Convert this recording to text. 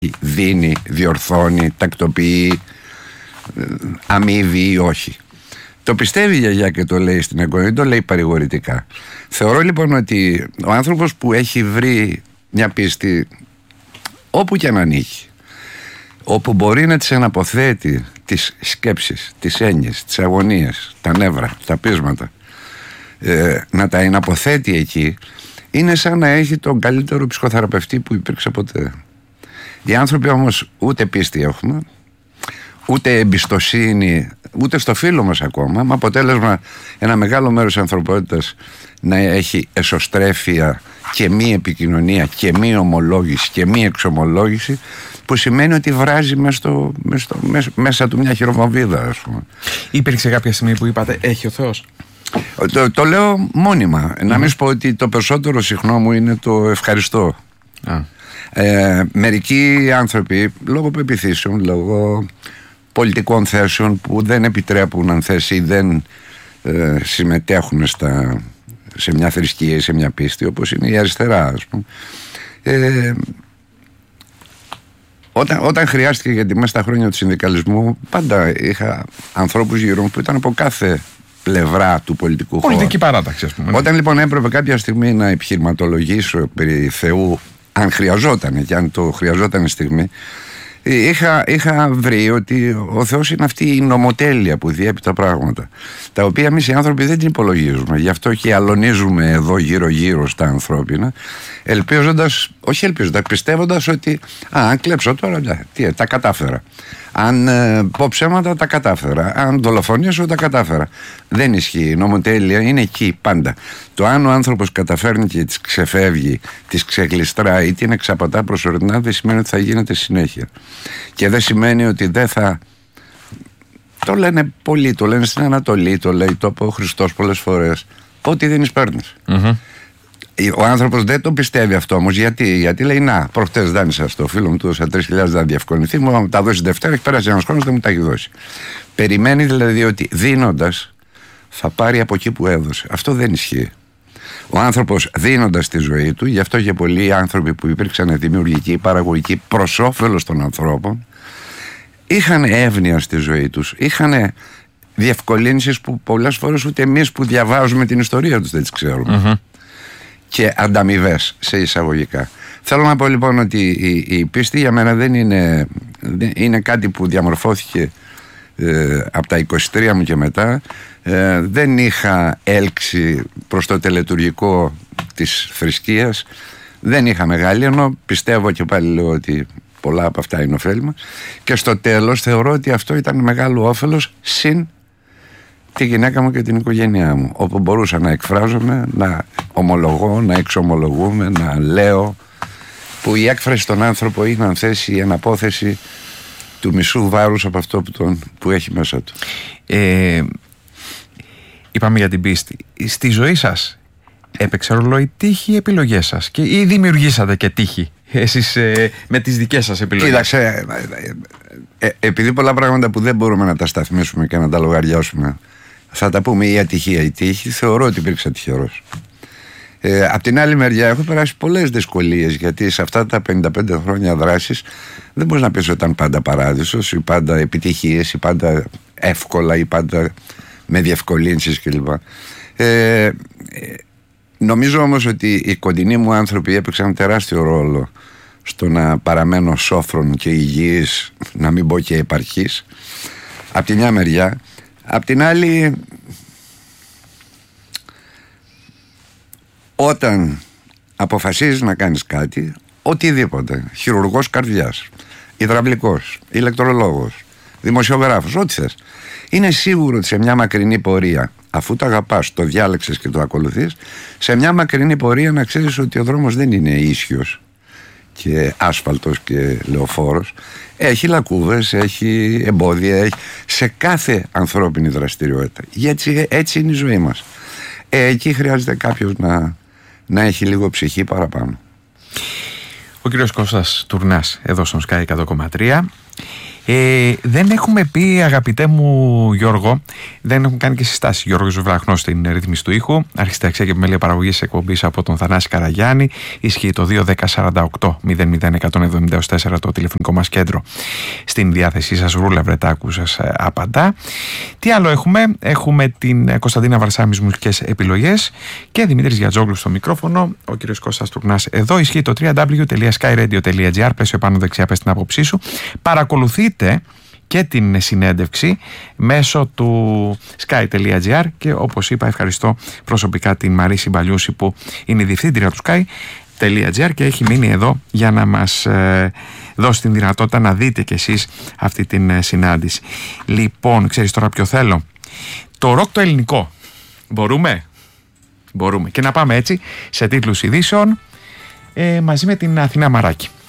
δίνει, διορθώνει, τακτοποιεί, αμείβει ή όχι. Το πιστεύει η γιαγιά και το λέει στην εγγονή, δεν το λέει παρηγορητικά. Θεωρώ λοιπόν ότι ο άνθρωπος που έχει βρει μια πίστη όπου και να ανήκει, όπου μπορεί να τις αναποθέτει τις σκέψεις, τις έννοιες, τις αγωνίες, τα νεύρα, τα πείσματα, να τα εναποθέτει εκεί, είναι σαν να έχει τον καλύτερο ψυχοθεραπευτή που υπήρξε ποτέ. Οι άνθρωποι όμως ούτε πίστη έχουμε, ούτε εμπιστοσύνη, ούτε στο φίλο μας ακόμα, με αποτέλεσμα ένα μεγάλο μέρος της ανθρωπότητας να έχει εσωστρέφεια και μη επικοινωνία και μη ομολόγηση και μη εξομολόγηση, που σημαίνει ότι βράζει μέσα του μια χειροβομβίδα, ας πούμε. Υπήρξε κάποια στιγμή που είπατε έχει ο Θεός? Το λέω μόνιμα. Να μην σου πω ότι το περισσότερο συχνό μου είναι το ευχαριστώ. Μερικοί άνθρωποι, λόγω πεποιθήσεων, λόγω πολιτικών θέσεων που δεν επιτρέπουν, αν θες, ή δεν συμμετέχουν σε μια θρησκεία ή σε μια πίστη, όπως είναι η αριστερά, ας πούμε, όταν χρειάστηκε, γιατί μέσα στα χρόνια του συνδικαλισμού πάντα είχα ανθρώπους γύρω μου που ήταν από κάθε πλευρά του πολιτικού χώρου. Πολιτική παράταξη, ας πούμε. Όταν λοιπόν έπρεπε κάποια στιγμή να επιχειρηματολογήσω περί Θεού, αν χρειαζόταν και αν το χρειαζόταν η στιγμή, είχα βρει ότι ο Θεός είναι αυτή η νομοτέλεια που διέπει τα πράγματα, τα οποία εμείς οι άνθρωποι δεν την υπολογίζουμε. Γι' αυτό και αλωνίζουμε εδώ γύρω-γύρω στα ανθρώπινα, πιστεύοντας ότι αν κλέψω τώρα, τα κατάφερα. Αν πω ψέματα, τα κατάφερα. Αν δολοφονήσω, τα κατάφερα. Δεν ισχύει. Η νομοτέλεια είναι εκεί πάντα. Το αν ο άνθρωπος καταφέρνει και τις ξεφεύγει, τις ξεγλιστράει ή την εξαπατά προσωρινά, δεν σημαίνει ότι θα γίνεται συνέχεια. Και δεν σημαίνει ότι δεν θα. Το λένε πολλοί, το λένε στην Ανατολή, το λέει, το είπε ο Χριστός πολλές φορές, ότι δεν εισπέρνεις. Ο άνθρωπος δεν το πιστεύει αυτό όμως. Γιατί λέει, να, προχτές δάνεισα στο φίλο μου, του έδωσα 3.000 να διευκολυνθεί, μου τα δώσει Δευτέρα, έχει περάσει ένας χρόνος, δεν μου τα έχει δώσει. Περιμένει δηλαδή ότι δίνοντας θα πάρει από εκεί που έδωσε. Αυτό δεν ισχύει. Ο άνθρωπος δίνοντας τη ζωή του, γι' αυτό και πολλοί άνθρωποι που υπήρξαν δημιουργικοί, παραγωγικοί προς όφελος των ανθρώπων, είχαν εύνοια στη ζωή τους, είχαν διευκολύνσεις που πολλές φορές ούτε εμείς που διαβάζουμε την ιστορία τους δεν τις ξέρουμε. Και ανταμοιβές σε εισαγωγικά. Θέλω να πω λοιπόν ότι η πίστη για μένα δεν είναι κάτι που διαμορφώθηκε από τα 23 μου και μετά. Δεν είχα έλξη προς το τελετουργικό της θρησκείας, δεν είχα μεγάλη, ενώ πιστεύω και πάλι λέω ότι πολλά από αυτά είναι ωφέλιμα, και στο τέλος θεωρώ ότι αυτό ήταν μεγάλο όφελος συν τη γυναίκα μου και την οικογένειά μου, όπου μπορούσα να εκφράζομαι, να ομολογώ, να εξομολογούμε, να λέω, που η έκφραση στον άνθρωπο είναι, αν θέσει, η αναπόθεση του μισού βάρους από αυτό που έχει μέσα του. Είπαμε για την πίστη. Στη ζωή σας έπαιξε ρόλο η τύχη, οι επιλογές σας, ή δημιουργήσατε και τύχη εσείς με τις δικές σας επιλογές? Κοίταξε, επειδή πολλά πράγματα που δεν μπορούμε να τα σταθμίσουμε και να τα λογαριάσουμε, θα τα πούμε η ατυχία, η τύχη, θεωρώ ότι υπήρξα τυχερός. Απ' την άλλη μεριά έχω περάσει πολλές δυσκολίες, γιατί σε αυτά τα 55 χρόνια δράσης δεν μπορείς να πεις ότι ήταν πάντα παράδεισος ή πάντα επιτυχίες ή πάντα εύκολα ή πάντα με διευκολύνσεις κλπ. Νομίζω όμως ότι οι κοντινοί μου άνθρωποι έπαιξαν τεράστιο ρόλο στο να παραμένω σόφρον και υγιής, να μην πω και επαρχής, απ' τη μια μεριά. Απ' την άλλη, όταν αποφασίζεις να κάνεις κάτι, οτιδήποτε, χειρουργός καρδιάς, υδραυλικός, ηλεκτρολόγος, δημοσιογράφος, ό,τι θες, είναι σίγουρο ότι σε μια μακρινή πορεία, αφού το αγαπάς, το διάλεξες και το ακολουθείς, σε μια μακρινή πορεία να ξέρεις ότι ο δρόμος δεν είναι ίσιος και άσφαλτος και λεωφόρος. Έχει λακκούβες, έχει εμπόδια, έχει σε κάθε ανθρώπινη δραστηριότητα. Έτσι είναι η ζωή μας. Εκεί χρειάζεται κάποιος να έχει λίγο ψυχή παραπάνω. Ο κύριος Κώστας Τουρνάς εδώ στον Sky 100,3. Δεν έχουμε πει, αγαπητέ μου Γιώργο, δεν έχουμε κάνει και συστάσεις. Γιώργος Βραχνός στην ρύθμιση του ήχου, αρχισταξία και επιμέλεια παραγωγής εκπομπής από τον Θανάση Καραγιάννη. Ισχύει το 2-10-48-00-174 το τηλεφωνικό μας κέντρο. Στην διάθεσή σας Ρούλα Βρετάκου σας απαντά. Τι άλλο έχουμε? Έχουμε την Κωνσταντίνα Βαρσάμις μουσικές επιλογές και Δημήτρης Γιατζόγλου στο μικρόφωνο. Ο κύριος Κώστας Τουρνάς εδώ. Ισχύει το www.skyradio.gr. Πες επάνω δεξιά, πες την άποψή σου. Παρακολουθείτε και την συνέντευξη μέσω του sky.gr και όπως είπα ευχαριστώ προσωπικά την Μαρίση Μπαλιούση που είναι η διευθύντρια του sky.gr και έχει μείνει εδώ για να μας δώσει την δυνατότητα να δείτε κι εσείς αυτή την συνάντηση. Λοιπόν, ξέρεις τώρα ποιο θέλω? Το ροκ το ελληνικό. Μπορούμε? Μπορούμε. Και να πάμε έτσι σε τίτλους ειδήσεων μαζί με την Αθηνά Μαράκη.